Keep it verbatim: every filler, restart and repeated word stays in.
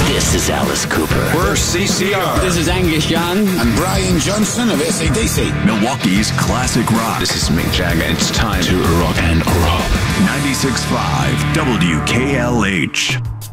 This is Alice Cooper. We're C C R. This is Angus Young. And Brian Johnson of A C D C. Milwaukee's classic rock. This is Mick Jagger. It's time to rock and roll. ninety-six point five W K L H.